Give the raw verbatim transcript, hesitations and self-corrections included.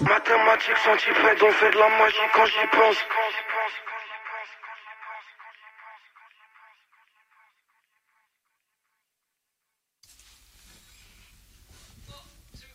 Mathématiques, centipèdes, on fait de la magie quand j'y pense.